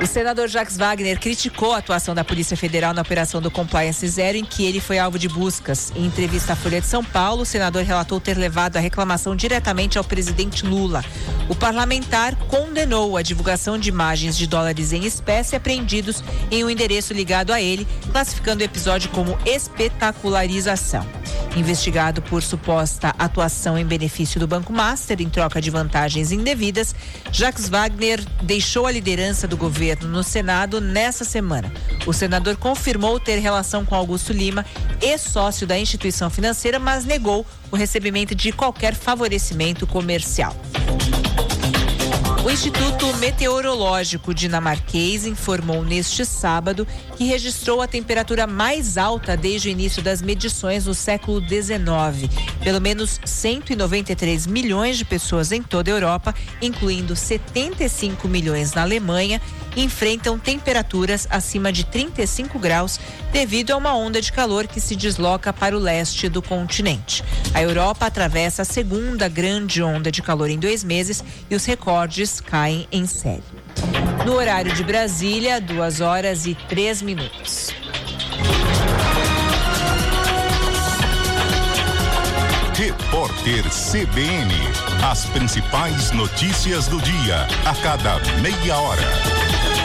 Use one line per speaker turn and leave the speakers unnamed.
O senador Jacques Wagner criticou a atuação da Polícia Federal na operação do Compliance Zero, em que ele foi alvo de buscas. Em entrevista à Folha de São Paulo, o senador relatou ter levado a reclamação diretamente ao presidente Lula. O parlamentar condenou a divulgação de imagens de dólares em espécie apreendidos em um endereço ligado a ele, classificando o episódio como espetacularização. Investigado por suposta atuação em benefício do Banco Master em troca de vantagens indevidas, Jacques Wagner deixou a liderança do governo no Senado nessa semana. O senador confirmou ter relação com Augusto Lima, ex-sócio da instituição financeira, mas negou o recebimento de qualquer favorecimento comercial. O Instituto Meteorológico Dinamarquês informou neste sábado que registrou a temperatura mais alta desde o início das medições no século XIX. Pelo menos 193 milhões de pessoas em toda a Europa, incluindo 75 milhões na Alemanha, enfrentam temperaturas acima de 35 graus devido a uma onda de calor que se desloca para o leste do continente. A Europa atravessa a segunda grande onda de calor em 2 meses e os recordes caem em série. No horário de Brasília, 2h03.
Repórter CBN. As principais notícias do dia, a cada meia hora.